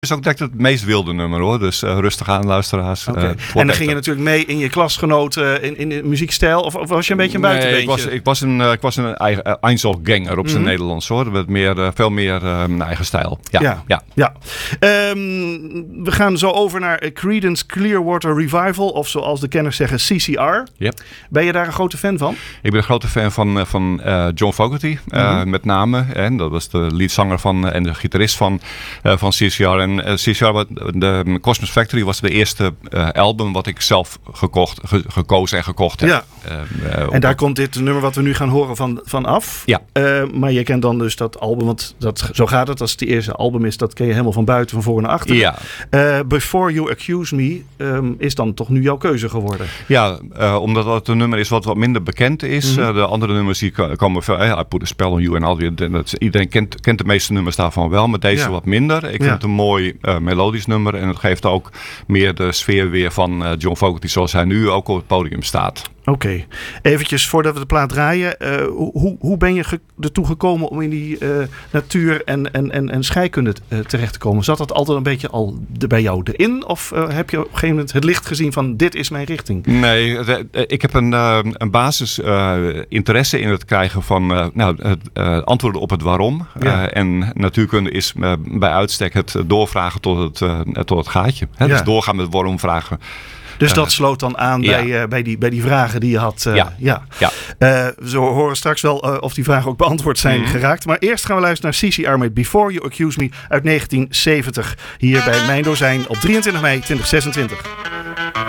is ook het meest wilde nummer hoor. Dus rustig aan luisteraars. Okay. En dan ging je natuurlijk mee in je klasgenoten in de muziekstijl? Of was je een beetje een buitenbeentje? Nee, ik was een eigen Einzelganger op zijn Nederlands hoor. Met veel meer mijn eigen stijl. Ja. We gaan zo over naar Creedence Clearwater Revival. Of zoals de kenners zeggen CCR. Yep. Ben je daar een grote fan van? Ik ben een grote fan van John Fogerty. Met name. En dat was de leadzanger en de gitarist van CCR. En CCR, de Cosmos Factory was de eerste album wat ik zelf gekozen en gekocht heb. Ja. En daar komt dit nummer wat we nu gaan horen van af. Ja. Maar je kent dan dus dat album, want zo gaat het. Als het de eerste album is, dat ken je helemaal van buiten, van voor naar achter. Ja. Before You Accuse Me is dan toch nu jouw keuze geworden? Ja, omdat dat een nummer is wat minder bekend is. De andere nummers die komen veel. I Put a Spell on You en al die. Iedereen kent de meeste nummers daarvan wel, maar deze wat minder. Ik vind het een mooi melodisch nummer en het geeft ook meer de sfeer weer van John Fogerty zoals hij nu ook op het podium staat. Oké. Eventjes voordat we de plaat draaien. Hoe ben je ertoe gekomen om in die natuur en scheikunde terecht te komen? Zat dat altijd een beetje al bij jou erin? Of heb je op een gegeven moment het licht gezien van dit is mijn richting? Nee, ik heb een basis interesse in het krijgen van antwoorden op het waarom. Ja. En natuurkunde is bij uitstek het doorvragen tot het gaatje. Hè? Dus doorgaan met waarom vragen. Dus dat sloot dan aan bij die vragen die je had. We horen straks wel of die vragen ook beantwoord zijn geraakt. Maar eerst gaan we luisteren naar CCR met Before You Accuse Me uit 1970. Hier bij Mijn Dozijn op 23 mei 2026.